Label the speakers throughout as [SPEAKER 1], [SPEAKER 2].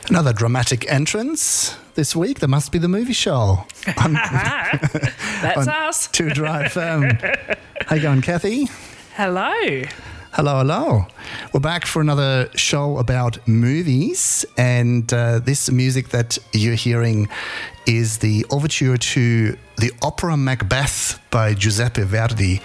[SPEAKER 1] Another dramatic entrance this week. There must be the movie show.
[SPEAKER 2] That's us.
[SPEAKER 1] 2Dry FM. How you going, Kathy?
[SPEAKER 2] Hello.
[SPEAKER 1] Hello, hello. We're back for another show about movies, and this music that you're hearing is the overture to the opera Macbeth by Giuseppe Verdi.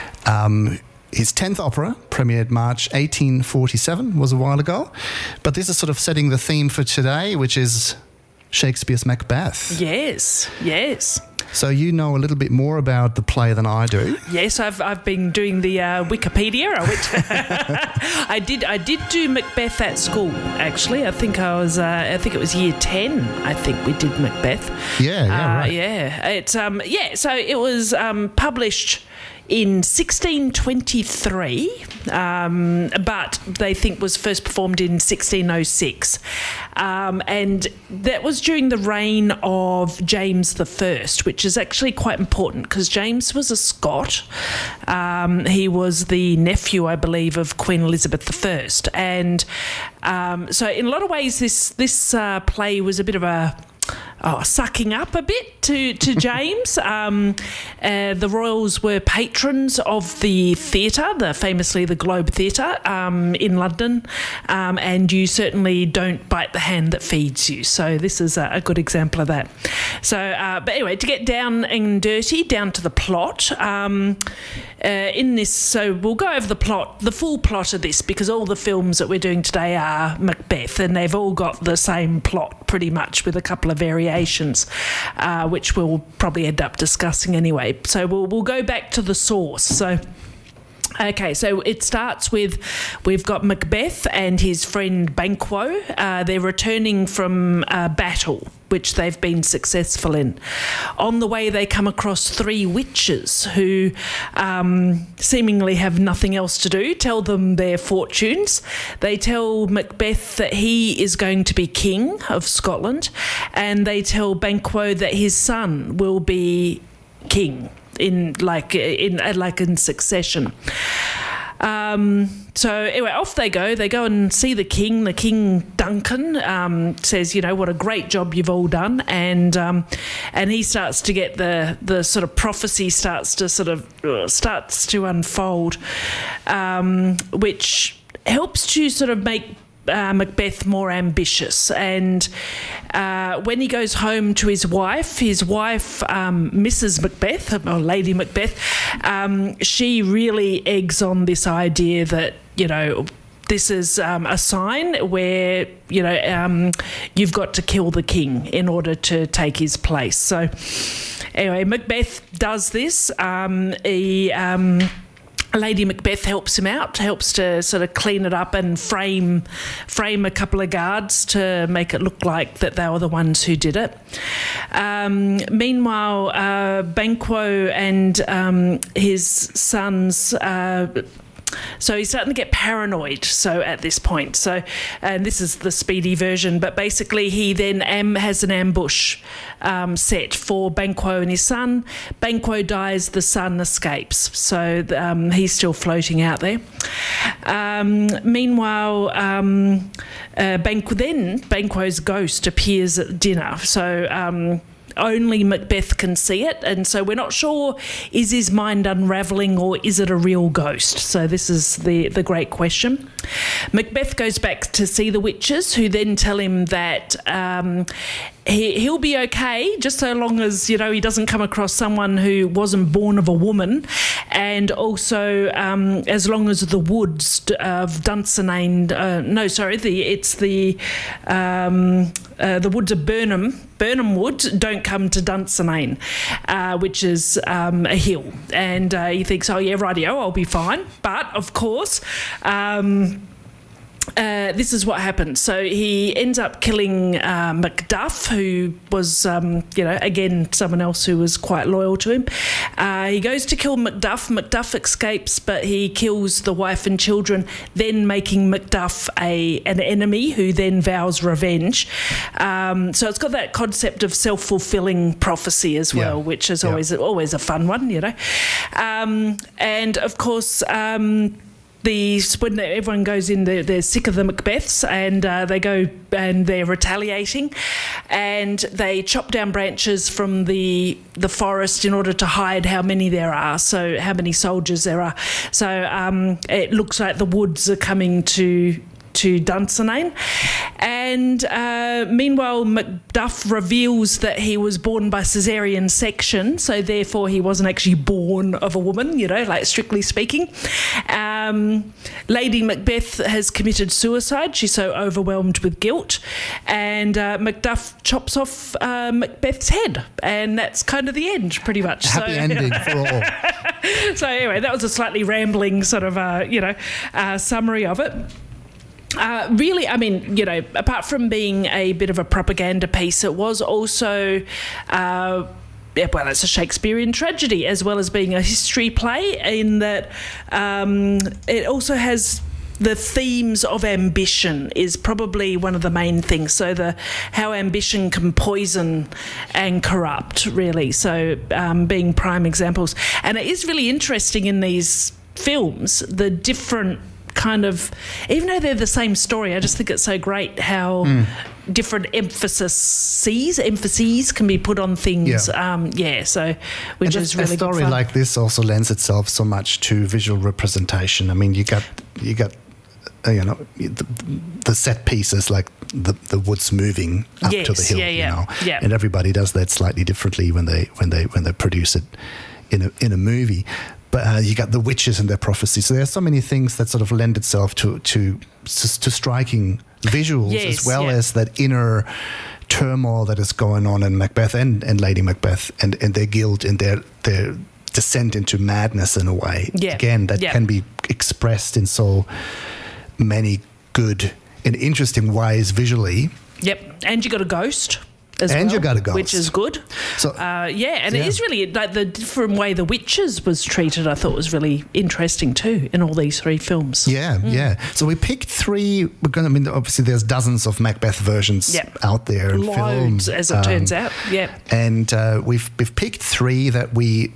[SPEAKER 1] His 10th opera, premiered March 1847, was a while ago. But this is sort of setting the theme for today, which is Shakespeare's Macbeth.
[SPEAKER 2] Yes, yes.
[SPEAKER 1] So you know a little bit more about the play than I do.
[SPEAKER 2] Yes, I've been doing the Wikipedia. I did do Macbeth at school. Actually, I think it was year 10. I think we did Macbeth.
[SPEAKER 1] Yeah, right.
[SPEAKER 2] Yeah, it's So it was published in 1623, but they think was first performed in 1606. And that was during the reign of James I, which is actually quite important because James was a Scot. He was the nephew, I believe, of Queen Elizabeth I. And so in a lot of ways, this play was a bit of a sucking up a bit to James. The royals were patrons of the theatre, famously the Globe Theatre in London, and you certainly don't bite the hand that feeds you. So this is a good example of that. So, but anyway, to get down and dirty, down to the plot, in this, so we'll go over the full plot of this, because all the films that we're doing today are Macbeth, and they've all got the same plot pretty much with a couple of variations, which we'll probably end up discussing anyway. So we'll go back to the source. So it starts with, we've got Macbeth and his friend Banquo. They're returning from battle, which they've been successful in. On the way, they come across three witches who seemingly have nothing else to do, tell them their fortunes. They tell Macbeth that he is going to be king of Scotland, and they tell Banquo that his son will be king in succession. So anyway, off they go. They go and see the king. The king, Duncan, says, what a great job you've all done, and he starts to get the sort of prophecy starts to unfold, which helps to sort of make Macbeth more ambitious. And when he goes home to his wife, Mrs. Macbeth, or Lady Macbeth, she really eggs on this idea that, this is a sign where, you've got to kill the king in order to take his place. So anyway, Macbeth does this. Lady Macbeth helps him out, helps to sort of clean it up and frame a couple of guards to make it look like that they were the ones who did it. Meanwhile, Banquo and his sons... So he's starting to get paranoid. So at this point, and this is the speedy version, but basically he then has an ambush set for Banquo and his son. Banquo dies, the son escapes. So he's still floating out there. Meanwhile, Banquo's ghost appears at dinner. So only Macbeth can see it, and so we're not sure, is his mind unravelling or is it a real ghost? So this is the great question. Macbeth goes back to see the witches, who then tell him that he'll be okay, just so long as, he doesn't come across someone who wasn't born of a woman, and also as long as the woods of Dunsinane, the woods of Burnham Wood don't come to Dunsinane, which is a hill. And he thinks, oh yeah, rightio, I'll be fine. But of course, this is what happened. So he ends up killing Macduff, who was, again, someone else who was quite loyal to him. He goes to kill Macduff. Macduff escapes, but he kills the wife and children, then making Macduff an enemy who then vows revenge. So it's got that concept of self-fulfilling prophecy as well, which is always a fun one, And of course... when everyone goes in, they're sick of the Macbeths, and they go and they're retaliating, and they chop down branches from the forest in order to hide how many there are, so how many soldiers there are. So it looks like the woods are coming to Dunsinane, and meanwhile Macduff reveals that he was born by caesarean section, so therefore he wasn't actually born of a woman, like strictly speaking. Lady Macbeth has committed suicide. She's so overwhelmed with guilt, and Macduff chops off Macbeth's head, and that's kind of the end, pretty much.
[SPEAKER 1] Happy ending for all.
[SPEAKER 2] So anyway, that was a slightly rambling sort of summary of it. Really, I mean, apart from being a bit of a propaganda piece, it was also, it's a Shakespearean tragedy as well as being a history play, in that it also has the themes of ambition is probably one of the main things. So how ambition can poison and corrupt, really. So being prime examples. And it is really interesting in these films, the different kind of, even though they're the same story, I just think it's so great how different emphases can be put on things. So which is really
[SPEAKER 1] a story
[SPEAKER 2] good fun.
[SPEAKER 1] Like this also lends itself so much to visual representation. I mean, you got the set pieces, like the woods moving up to the hill, and everybody does that slightly differently when they produce it in a movie. But you got the witches and their prophecies. So there's so many things that sort of lend itself to striking visuals, as well as that inner turmoil that is going on in Macbeth and Lady Macbeth and their guilt and their descent into madness in a way. Again, that can be expressed in so many good and interesting ways visually.
[SPEAKER 2] And you got a ghost.
[SPEAKER 1] You got a ghost,
[SPEAKER 2] which is good. So, it is really like the different way the witches was treated. I thought was really interesting too in all these three films. So we picked three. Obviously, there's dozens of Macbeth versions out there in films, as it turns out.
[SPEAKER 1] And we've picked three that we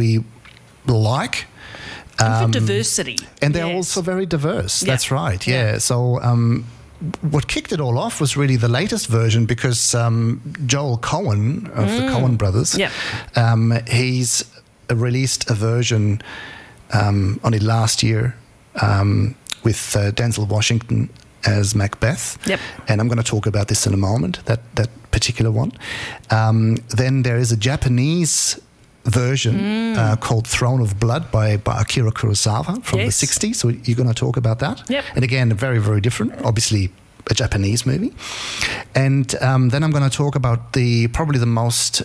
[SPEAKER 1] like.
[SPEAKER 2] And for diversity,
[SPEAKER 1] and they're also very diverse. That's right. So. What kicked it all off was really the latest version, because Joel Cohen of the Coen brothers, he's released a version only last year with Denzel Washington as Macbeth. And I'm going to talk about this in a moment, that particular one. Then there is a Japanese version called Throne of Blood by Akira Kurosawa from the 60s. So you're going to talk about that. And again, very, very different. Obviously, a Japanese movie. And then I'm going to talk about probably the most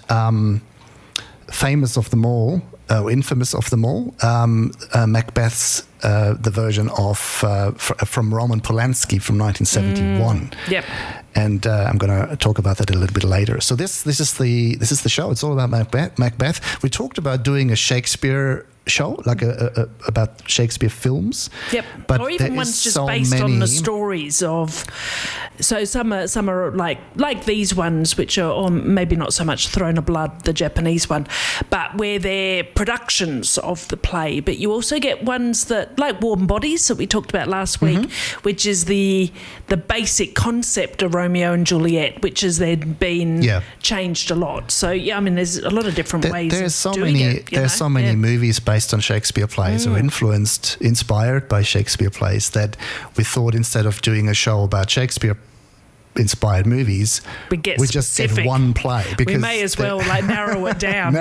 [SPEAKER 1] famous of them all, infamous of them all, Macbeth's the version of from Roman Polanski from 1971. And I'm going to talk about that a little bit later. So this is the show. It's all about Macbeth. We talked about doing a Shakespeare show, like about Shakespeare films.
[SPEAKER 2] But or even ones just based on the stories of. So some are like these ones, which are, or maybe not so much Throne of Blood, the Japanese one, but where they're productions of the play. But you also get ones that, like Warm Bodies that we talked about last week, which is the basic concept of Romeo and Juliet, which has then been changed a lot. So there's a lot of different ways.
[SPEAKER 1] There's so many movies based on Shakespeare plays or inspired by Shakespeare plays, that we thought, instead of doing a show about Shakespeare inspired movies, we just get one play, because
[SPEAKER 2] we may as well narrow it down.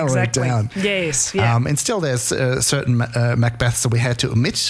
[SPEAKER 2] And still there's certain Macbeths that we had to omit,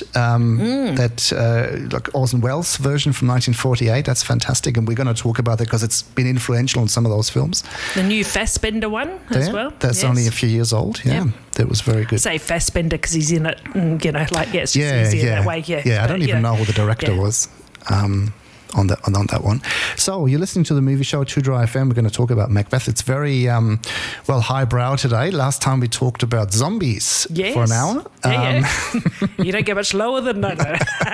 [SPEAKER 2] that like Orson Welles version from 1948, that's fantastic, and we're going to talk about that because it's been influential in some of those films. The new Fassbender one as well,
[SPEAKER 1] that's only a few years old. That was very good.
[SPEAKER 2] Say Fassbender because he's in it, it's just easier that way.
[SPEAKER 1] I don't even know who the director was. on that one. So you're listening to the movie show 2 Dry FM. We're going to talk about Macbeth. It's very highbrow today. Last time we talked about zombies for an hour.
[SPEAKER 2] You don't get much lower than that.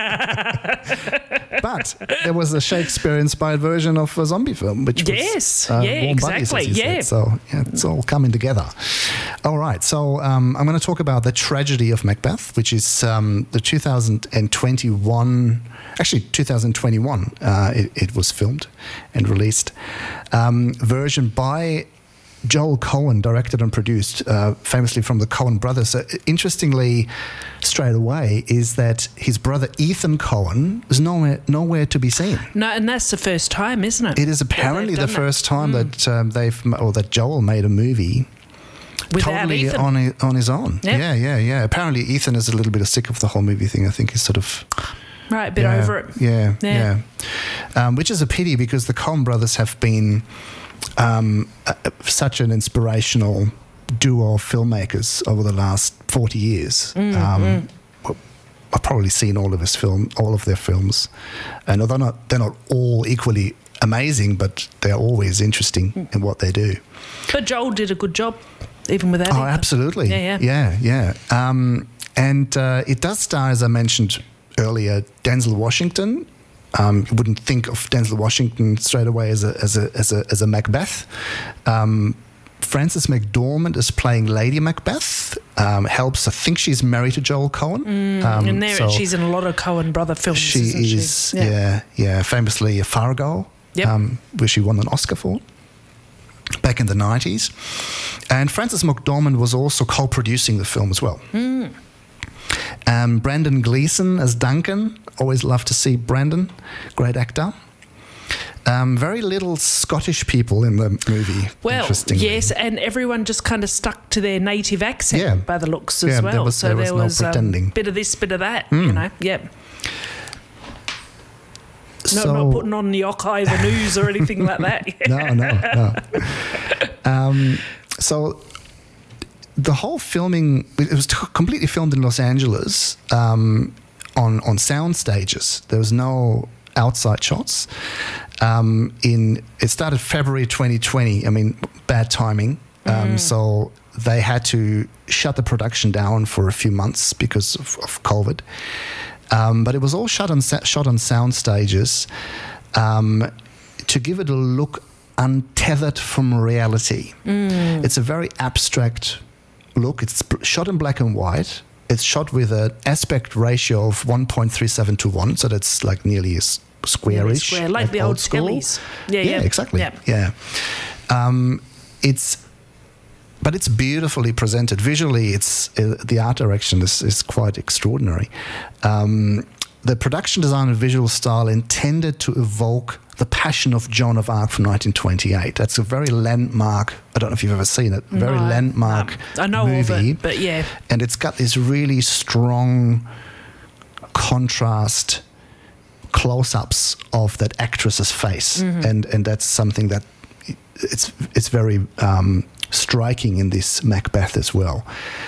[SPEAKER 1] But there was a Shakespeare-inspired version of a zombie film, which was Warm Bodies, as you said. So it's all coming together. All right, so I'm going to talk about the tragedy of Macbeth, which is the 2021 it was filmed and released version by Joel Cohen, directed and produced, famously from the Coen brothers. Interestingly, straight away, is that his brother Ethan Cohen was nowhere to be seen.
[SPEAKER 2] No, and that's the first time, isn't it?
[SPEAKER 1] It is apparently the first time that that Joel made a movie
[SPEAKER 2] without
[SPEAKER 1] totally
[SPEAKER 2] Ethan.
[SPEAKER 1] on his own.
[SPEAKER 2] Yep.
[SPEAKER 1] Yeah. Apparently, Ethan is a little bit sick of the whole movie thing. I think he's sort of
[SPEAKER 2] a bit over it.
[SPEAKER 1] Yeah. Which is a pity, because the Coen brothers have been such an inspirational duo of filmmakers over the last 40 years. I've probably seen all of their films, and they're not all equally amazing, but they're always interesting in what they do.
[SPEAKER 2] But Joel did a good job, even without.
[SPEAKER 1] Oh, absolutely. Yeah. And it does star, as I mentioned earlier, Denzel Washington. You wouldn't think of Denzel Washington straight away as a Macbeth. Frances McDormand is playing Lady Macbeth. Helps. I think she's married to Joel Cohen.
[SPEAKER 2] And she's in a lot of Coen brother films.
[SPEAKER 1] She is. Yeah. Famously Fargo, where she won an Oscar for back in the 90s. And Frances McDormand was also co-producing the film as well. Brendan Gleeson as Duncan. Always love to see Brendan. Great actor. Very little Scottish people in the movie.
[SPEAKER 2] Well, yes, and everyone just kind of stuck to their native accent by the looks as well.
[SPEAKER 1] There was no pretending.
[SPEAKER 2] Bit of this, bit of that, you know. Yep. Not putting on the Ockeye the news or anything like that.
[SPEAKER 1] No. So the whole filming, it was completely filmed in Los Angeles on sound stages. There was no outside shots. It started February 2020. I mean, bad timing. So they had to shut the production down for a few months because of COVID. But it was all shot on sound stages to give it a look untethered from reality. It's a very abstract look. It's shot in black and white. It's shot with an aspect ratio of 1.37 to 1, so that's like nearly squarish,
[SPEAKER 2] like the old tellies.
[SPEAKER 1] Yeah, exactly. Yeah. But it's beautifully presented visually. The art direction is quite extraordinary. The production design and visual style intended to evoke the Passion of Joan of Arc from 1928. That's a very landmark. I don't know if you've ever seen it. Landmark
[SPEAKER 2] I know
[SPEAKER 1] movie.
[SPEAKER 2] Of it, but yeah.
[SPEAKER 1] And it's got this really strong contrast close-ups of that actress's face, and that's something that it's very striking in this Macbeth as well.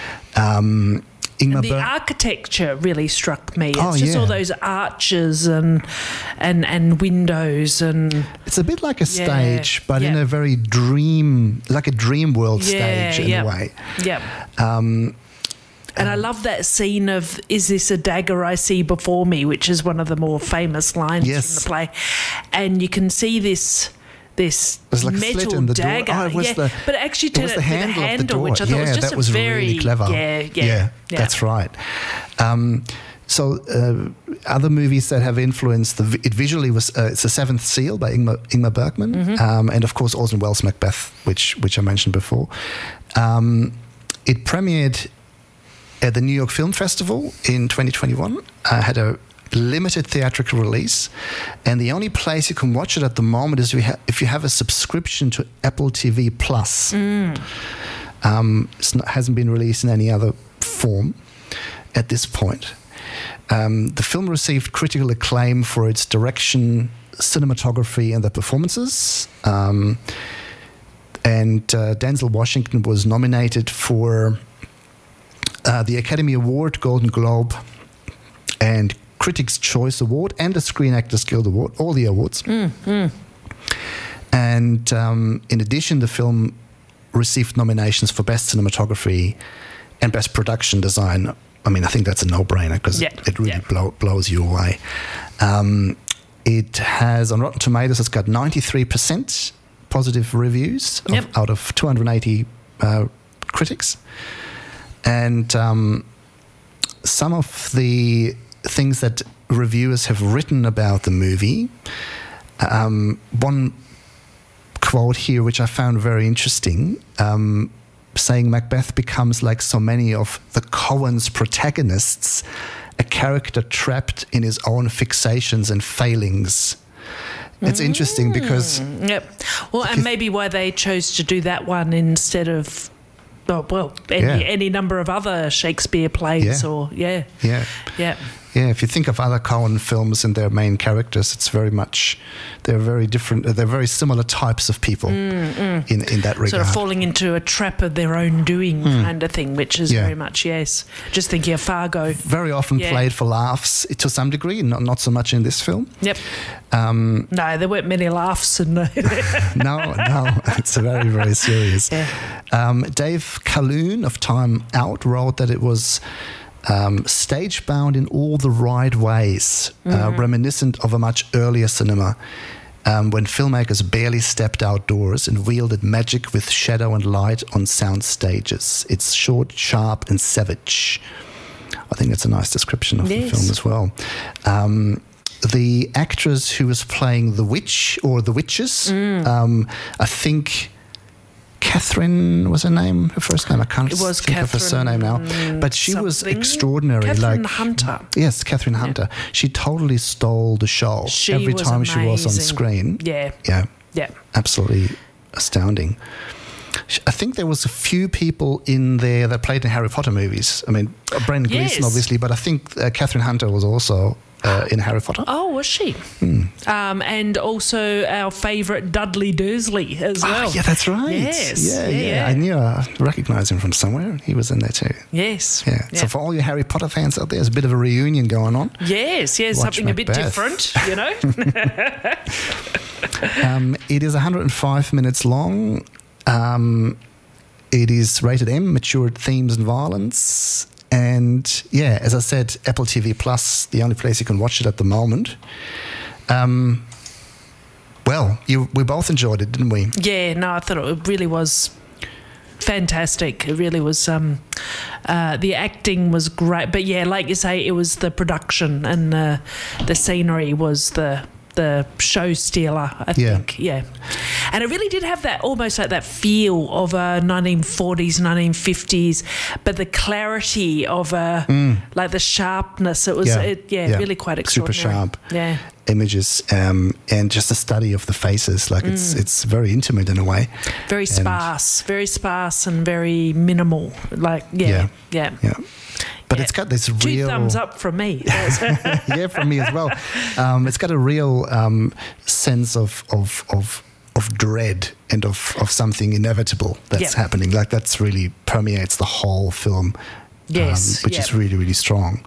[SPEAKER 2] The architecture really struck me. It's just all those arches and windows, and
[SPEAKER 1] it's a bit like a stage, but in a very dream world stage in a way.
[SPEAKER 2] And I love that scene of "Is this a dagger I see before me?" which is one of the more famous lines from the play, and you can see this
[SPEAKER 1] like
[SPEAKER 2] metal dagger. But it actually turned out with a handle, which I thought was just very
[SPEAKER 1] really clever. Yeah, that's right. So other movies that have influenced it visually was it's The Seventh Seal by Ingmar Bergman, and of course Orson Welles' Macbeth, which I mentioned before. It premiered at the New York Film Festival in 2021. Had a limited theatrical release, and the only place you can watch it at the moment is if you have a subscription to Apple TV Plus. It hasn't been released in any other form at this point. The film received critical acclaim for its direction, cinematography, and the performances. And Denzel Washington was nominated for the Academy Award, Golden Globe, and Critics' Choice Award and the Screen Actors Guild Award, all the awards. And in addition, the film received nominations for Best Cinematography and Best Production Design. I mean, I think that's a no-brainer because it really blows you away. It has, on Rotten Tomatoes, it's got 93% positive reviews out of 280 critics. And some of the things that reviewers have written about the movie, one quote here, which I found very interesting, saying Macbeth becomes, like so many of the Coens' protagonists, a character trapped in his own fixations and failings. It's interesting because...
[SPEAKER 2] Well, and maybe why they chose to do that one instead of, any number of other Shakespeare plays
[SPEAKER 1] Yeah, if you think of other Coen films and their main characters, it's very much, they're very different, they're very similar types of people in that regard.
[SPEAKER 2] Sort of falling into a trap of their own doing kind of thing, which is very much, just thinking of Fargo.
[SPEAKER 1] Very often played for laughs to some degree, not so much in this film.
[SPEAKER 2] No, there weren't many laughs.
[SPEAKER 1] No, it's very, very serious. Dave Calhoun of Time Out wrote that it was... stage-bound in all the right ways, reminiscent of a much earlier cinema, when filmmakers barely stepped outdoors and wielded magic with shadow and light on sound stages. It's short, sharp, and savage. I think that's a nice description of the film as well. The actress who was playing the witch, or the witches, I think... Catherine was her name, her first name. I can't think of her surname now. But she was extraordinary.
[SPEAKER 2] Catherine Hunter.
[SPEAKER 1] Yes, Catherine Hunter. She totally stole the show every time she was on screen. Yeah. Absolutely astounding. I think there was a few people in there that played in Harry Potter movies. I mean, Brendan Gleeson, obviously, but I think Catherine Hunter was also... in Harry Potter.
[SPEAKER 2] Oh, was she? And also our favourite Dudley Dursley as well.
[SPEAKER 1] Oh, yeah, that's right.
[SPEAKER 2] Yes.
[SPEAKER 1] Yeah. I knew I recognised him from somewhere. He was in there too.
[SPEAKER 2] Yes.
[SPEAKER 1] Yeah. So for all you Harry Potter fans out there, there's a bit of a reunion going on.
[SPEAKER 2] Yes, something Macbeth. A bit different, you know.
[SPEAKER 1] It is 105 minutes long. It is rated M, mature themes and violence. And as I said, Apple TV Plus, the only place you can watch it at the moment. We both enjoyed it, didn't we? Yeah,
[SPEAKER 2] no, I thought it really was fantastic. It really was. The acting was great, but like you say, it was the production and the scenery was the show stealer, I think. And it really did have that almost like that feel of a 1940s, 1950s, but the clarity of like the sharpness. It was really quite extraordinary.
[SPEAKER 1] Super sharp images and just a study of the faces. Like it's very intimate in a way.
[SPEAKER 2] Very sparse and very minimal. Like But
[SPEAKER 1] it's got this real...
[SPEAKER 2] 2 thumbs up from me.
[SPEAKER 1] Yeah, from me as well. It's got a real sense of dread and of something inevitable that's happening. Like that's really permeates the whole film, which is really, really strong.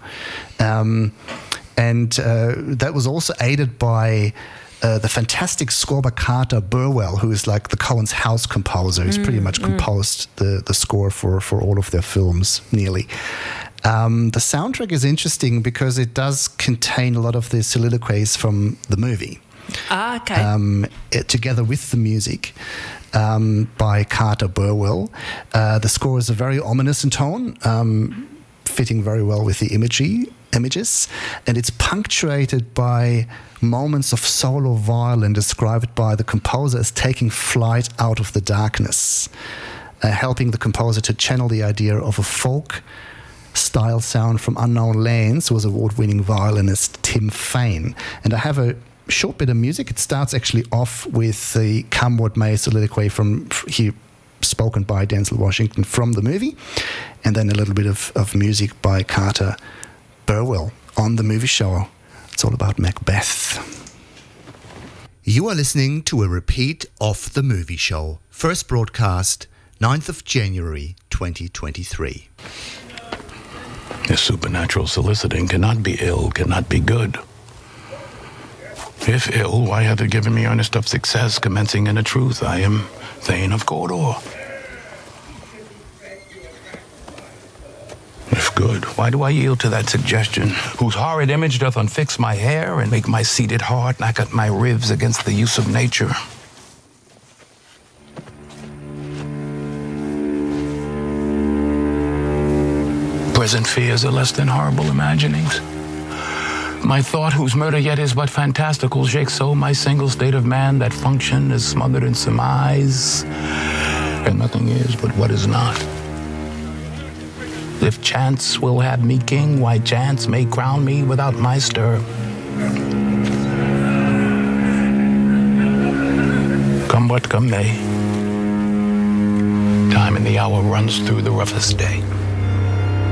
[SPEAKER 1] And that was also aided by... the fantastic score by Carter Burwell, who is like the Coens' house composer. He's pretty much composed the score for all of their films, nearly. The soundtrack is interesting because it does contain a lot of the soliloquies from the movie. Together with the music by Carter Burwell. The score is very ominous in tone, fitting very well with the images, and it's punctuated by moments of solo violin described by the composer as taking flight out of the darkness, helping the composer to channel the idea of a folk style sound from unknown lands was award-winning violinist Tim Fain. And I have a short bit of music. It starts actually off with the Come What May soliloquy from here, spoken by Denzel Washington from the movie, and then a little bit of music by Carter Burwell on the movie show. It's all about Macbeth. You are listening to a repeat of the movie show. First broadcast 9th of January 2023.
[SPEAKER 3] This supernatural soliciting cannot be ill, cannot be good. If ill, why hath it given me earnest of success, commencing in a truth? I am Thane of Cawdor. If good, why do I yield to that suggestion, whose horrid image doth unfix my hair and make my seated heart knack at my ribs against the use of nature? Present fears are less than horrible imaginings. My thought, whose murder yet is but fantastical, shakes so my single state of man that function is smothered in surmise, and nothing is but what is not. If chance will have me king, why chance may crown me without my stir. Come what come may, time and the hour runs through the roughest day.